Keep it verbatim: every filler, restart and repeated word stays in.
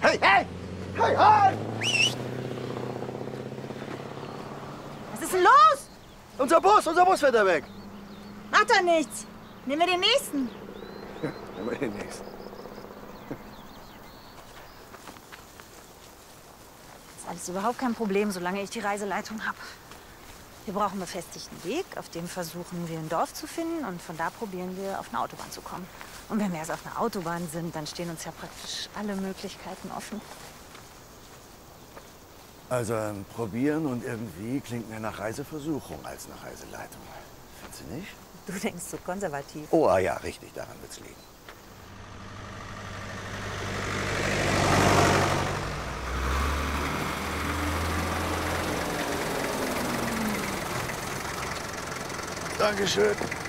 Hey, hey! Hey, halt! Was ist denn los? Unser Bus, unser Bus fährt da weg. Macht doch nichts. Nehmen wir den nächsten. Nehmen wir den nächsten. Das ist alles überhaupt kein Problem, solange ich die Reiseleitung habe. Wir brauchen einen befestigten Weg, auf dem versuchen wir ein Dorf zu finden und von da probieren wir, auf eine Autobahn zu kommen. Und wenn wir erst auf einer Autobahn sind, dann stehen uns ja praktisch alle Möglichkeiten offen. Also ähm, probieren und irgendwie klingt mehr nach Reiseversuchung als nach Reiseleitung. Findest du nicht? Du denkst so konservativ. Oh, ah ja, richtig, daran wird's liegen. Dankeschön.